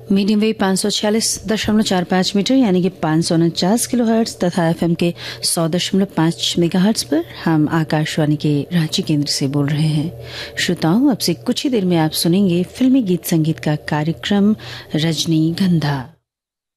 Medium wave 546.45 metre यानी कि 549 kilohertz तथा एफएम के 100.5 मेगाहर्ट्ज पर हम आकाशवाणी के रांची केंद्र से बोल रहे हैं। श्रोताओं, अब से कुछ ही देर में आप सुनेंगे फिल्मी गीत संगीत का कार्यक्रम रजनीगंधा।